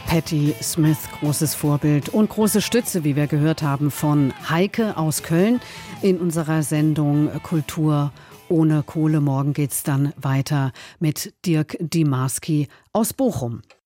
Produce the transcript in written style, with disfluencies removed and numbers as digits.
Patti Smith, großes Vorbild und große Stütze, wie wir gehört haben, von Heike aus Köln in unserer Sendung Kultur ohne Kohle. Morgen geht's dann weiter mit Dirk Dimarski aus Bochum.